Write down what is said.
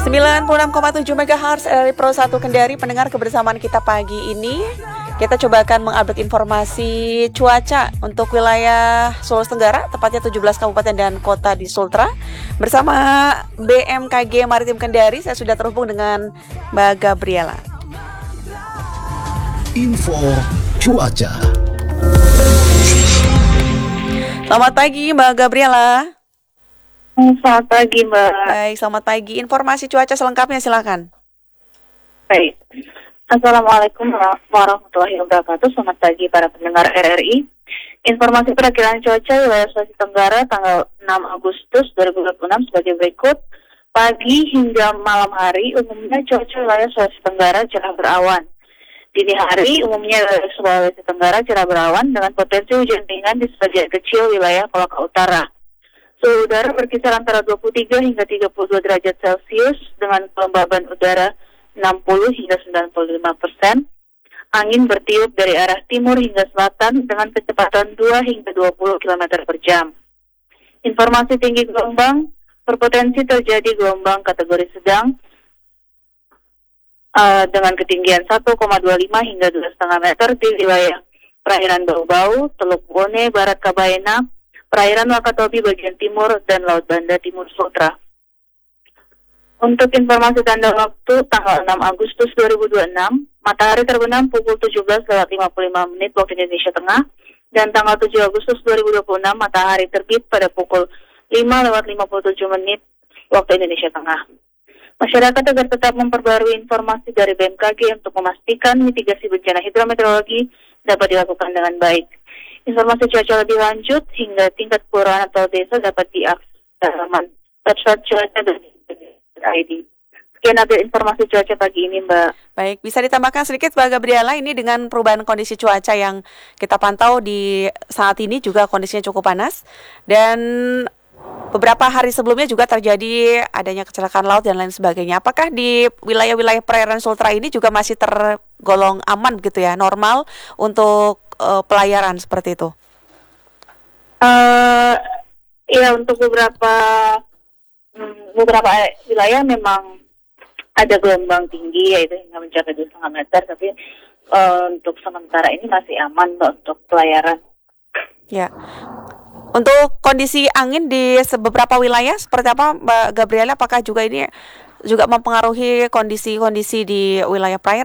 96,7 MHz dari Pro 1 Kendari. Pendengar, kebersamaan kita pagi ini kita coba akan mengupdate informasi cuaca untuk wilayah Sulawesi Tenggara, tepatnya 17 kabupaten dan kota di Sultra. Bersama BMKG Maritim Kendari, saya sudah terhubung dengan Mbak Gabriela. Info cuaca. Selamat pagi Mbak Gabriela. Selamat pagi, Mbak. Baik, selamat pagi. Informasi cuaca selengkapnya silakan. Baik. Assalamualaikum warahmatullahi wabarakatuh. Selamat pagi para pendengar RRI. Informasi perakiraan cuaca wilayah Sulawesi Tenggara tanggal 6 Agustus 2026 sebagai berikut. Pagi hingga malam hari umumnya cuaca wilayah Sulawesi Tenggara cerah berawan. Dini hari umumnya wilayah Sulawesi Tenggara cerah berawan dengan potensi hujan ringan di sebagian kecil wilayah Kolaka Utara. Suhu udara berkisar antara 23 hingga 32 derajat Celcius dengan kelembaban udara 60 hingga 95%. Angin bertiup dari arah timur hingga selatan dengan kecepatan 2 hingga 20 km per jam. Informasi tinggi gelombang, berpotensi terjadi gelombang kategori sedang dengan ketinggian 1,25 hingga 2,5 meter di wilayah perairan Bau-Bau, Teluk Bone, Barat Kabaena, perairan Wakatobi bagian timur, dan Laut Banda Timur Sultra. Untuk informasi tanda waktu, tanggal 6 Agustus 2026, matahari terbenam pukul 17.55 waktu Indonesia Tengah, dan tanggal 7 Agustus 2026, matahari terbit pada pukul 5.57 waktu Indonesia Tengah. Masyarakat agar tetap memperbarui informasi dari BMKG untuk memastikan mitigasi bencana hidrometeorologi dapat dilakukan dengan baik. Informasi cuaca lebih lanjut hingga tingkat kelurahan atau desa dapat diakses dalam website cuaca dan ID. Sekian update informasi cuaca pagi ini, Mbak. Baik, bisa ditambahkan sedikit Mbak Gabriela, ini dengan perubahan kondisi cuaca yang kita pantau di saat ini juga kondisinya cukup panas, dan beberapa hari sebelumnya juga terjadi adanya kecelakaan laut dan lain sebagainya. Apakah di wilayah-wilayah perairan Sultra ini juga masih tergolong aman gitu ya, normal untuk pelayaran seperti itu? Ya, untuk beberapa wilayah memang ada gelombang tinggi, yaitu hingga mencapai 2,5 meter, tapi untuk sementara ini masih aman, Mbak, untuk pelayaran. Ya. Untuk kondisi angin di beberapa wilayah seperti apa Mbak Gabriela? Apakah juga ini juga mempengaruhi kondisi-kondisi di wilayah perairan?